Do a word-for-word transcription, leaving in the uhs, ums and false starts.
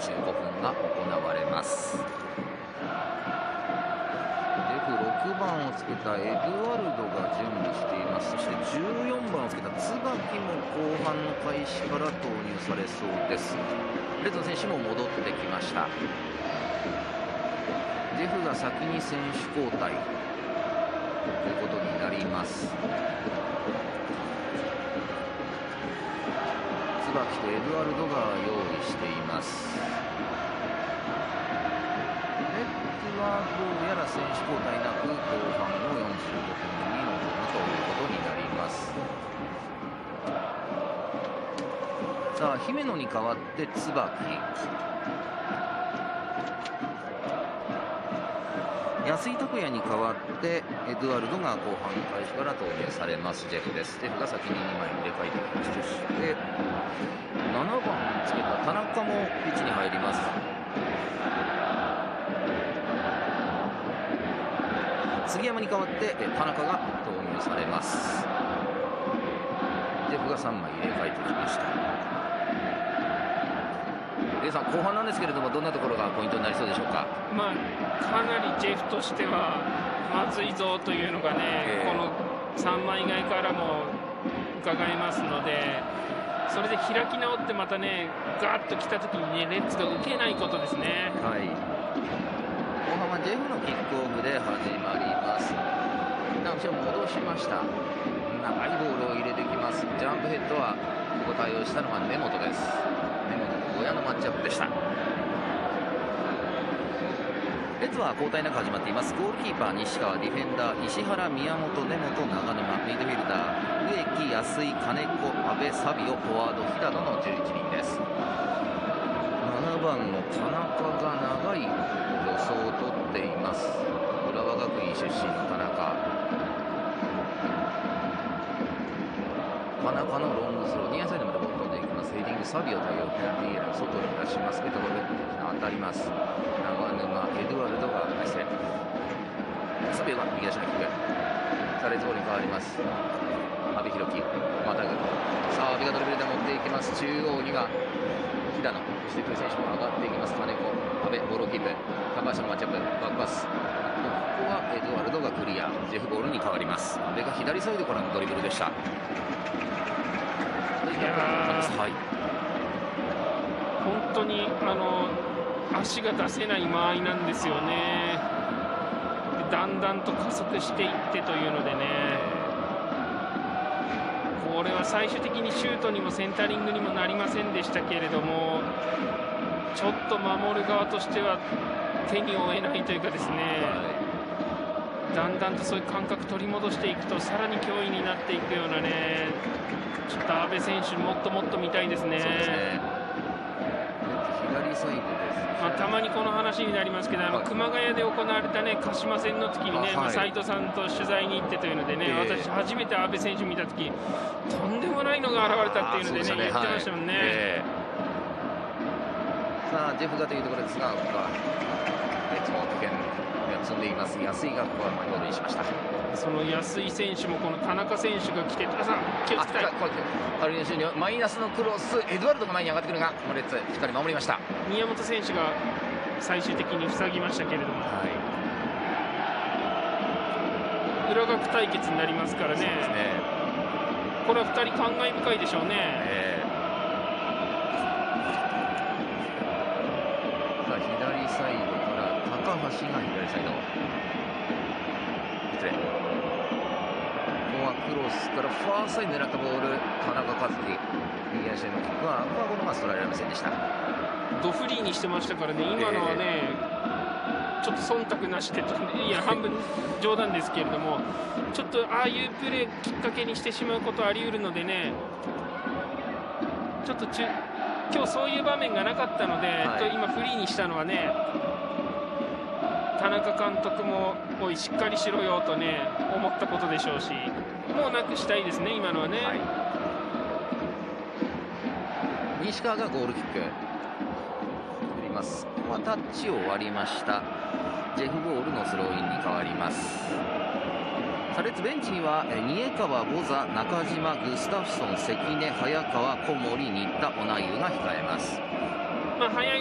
じゅうごふんが行われます。レフろくばんをつけたエドワルドが準備しています。そしてじゅうよんばんをつけた椿も後半の開始から投入されそうです。レッズの選手も戻ってきました。ジェフが先に選手交代ということになります。椿とエドワルドが用意しています。レッズはどうやら選手交代なく後半のよんじゅうごふんに臨むということになります。さあ姫野に代わって椿、安井拓也に代わってエドワルドが後半の開始から投入されます。ジェフです。ジェフが先ににまい入れ替えてきました。そしてななばんつけた田中もピッチに入ります。杉山に代わって田中が投入されます。ジェフがさんまい入れ替えてきました。レイさん、後半なんですけれども、どんなところがポイントになりそうでしょうか。 まあ、かなりジェフとしてはまずいぞというのがね、えー、このさんまい替えからも伺えますので、それで開き直ってまたねガーッと来た時にねレッズが受けないことですね。 はい、後半はジェフのキックオフで始まります。な後ろ戻しました。長いボールを入れてきます。ジャンプヘッドはここ対応したのは根本です。根本と小屋のマッチアップでした。レッズは交代なく始まっています。ゴールキーパー西川、ディフェンダー石原、宮本、根本、長沼、ミッドフィルダー植木、安井、金子、阿部、サビオ、フォワード平野のじゅういちにんです。ななばんの田中が長い助走をとっています。浦和学院出身の田中。田中のロングスロー、ニアサイドまでボール飛んでいきます。ヘディング、サビオ対応、ペナルティーエリアの外に出します。ペトロベットに当たります。長沼、エドワルドが失礼、サビオが右足のキック。さあレッズボールに変わります。阿部寛樹、またぐ。さあ阿部がドリブルで持っていきます。中央には平野、そして久井選手も上がっていきます。金子、阿部、ボールをキープ。高橋のマッチアップ、バックパス。ここはエドワルドがクリア。ジェフボールに変わります。阿部が左サイドからのドリブルでした。はい、 本当にあの足が出せない間合いなんですよね。だんだんと加速していってというのでね、これは最終的にシュートにもセンタリングにもなりませんでしたけれども、ちょっと守る側としては手に負えないというかですね、だんだんとそういう感覚取り戻していくとさらに脅威になっていくようなね、ちょっと阿部選手もっともっと見たいですね。 そうですね、左サイドです。 まあ、たまにこの話になりますけど、あの熊谷で行われたね鹿島戦の時にね、まあ、斉藤さんと取材に行ってというのでね、えー、私初めて阿部選手見た時とんでもないのが現れたっていうので ね, ね言ってましたもんね、はい、えー、さあジェフがというところですが、ここはレッズも得点積んでいます。安井がここはマイボールにしました。 その安井選手もこの田中選手が来て、田中さん気をつけたい。 カルリノシュにマイナスのクロス、エドワルドが前に上がってくるが、このレッズしっかり守りました。 宮本選手が最終的に塞ぎましたけれども、はい、裏学対決になりますから ね, ねこれはふたり感慨深いでしょうね、えー、さあ左サイドから高橋が左サイド、失礼、ここはクロスからファーサイド狙ったボール、田中和樹右足のキックはここはまストライられませんでした。 ドフリーにしてましたからね、今のはね、えー、ちょっと忖度なしでと、いや半分冗談ですけれども、ちょっとああいうプレーきっかけにしてしまうことあり得るのでね、ちょっとちゅ今日そういう場面がなかったので、はい、今フリーにしたのはね、田中監督もおいしっかりしろよとね思ったことでしょうし、もうなくしたいですね今のはね、はい、 西川がゴールキック振ります。まあ、タッチを割りました。ジェフボールのスローインに変わります。さあレッズベンチには二重川、ボザ、中島、グスタフソン、関根、早川、小森、新田、オナユが控えます。 まあ、早い